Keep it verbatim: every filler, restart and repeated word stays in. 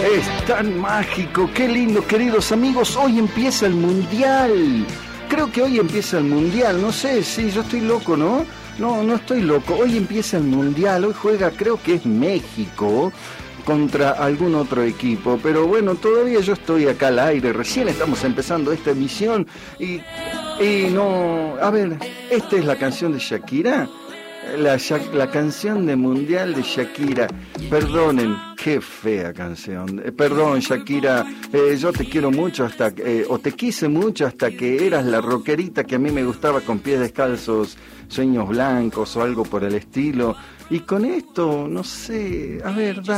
Es tan mágico, qué lindo, queridos amigos. Hoy empieza el Mundial. Creo que hoy empieza el Mundial. No sé, sí, yo estoy loco, ¿no? No, no estoy loco. Hoy empieza el Mundial. Hoy juega, creo que es México contra algún otro equipo. Pero bueno, todavía yo estoy acá al aire. Recién estamos empezando esta emisión. Y, y no... A ver, esta es la canción de Shakira. La, la canción de Mundial de Shakira. Perdonen, qué fea canción. Eh, perdón, Shakira, eh, yo te quiero mucho hasta eh, o te quise mucho hasta que eras la rockerita que a mí me gustaba con pies descalzos, sueños blancos o algo por el estilo. Y con esto, no sé, a ver, da.